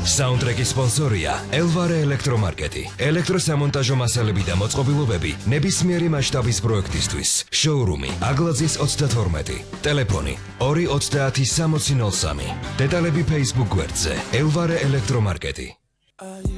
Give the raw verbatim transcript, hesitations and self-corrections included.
Soundtrack-ის სპონსორია Elvare ელექტრომარკეტი. ელექტროსამონტაჟო მასალები და მოწყობილობები ნებისმიერი მასშტაბის პროექტისთვის. Showroom-ი Aglaძის ოცდათორმეტი. Ტელეფონი ორი ოცდაათი სამოცი ნოლ სამი. დეტალები Facebook გვერდზე Elvare ელექტრომარკეტი.